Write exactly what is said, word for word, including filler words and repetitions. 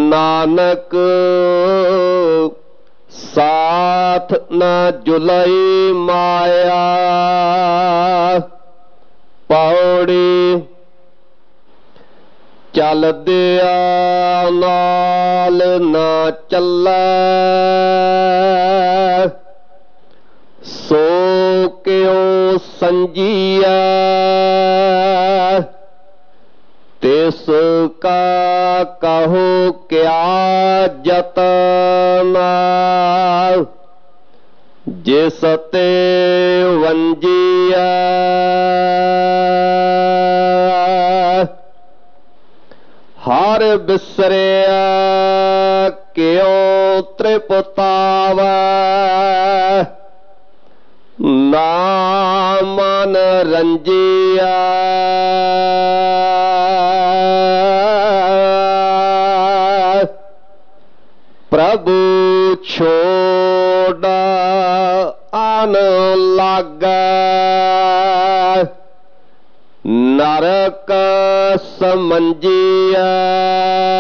नानक साथ न जुलई माया। पौड़ी चल दिया नाल न चलै, सो क्यों संजिया। तिसका कहो क्या जतन, जिस ते वंजिया। हर बिसरिया क्यों त्रिपतावै, ना मन रंजिया। प्रभु छोड़ आन लागै, नरक समंजिया।